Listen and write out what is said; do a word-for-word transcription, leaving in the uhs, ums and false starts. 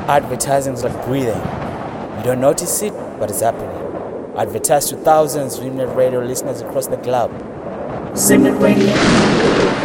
Advertising is like breathing. You don't notice it, but it's happening. Advertise to thousands of internet radio listeners across the globe. Simnet Radio.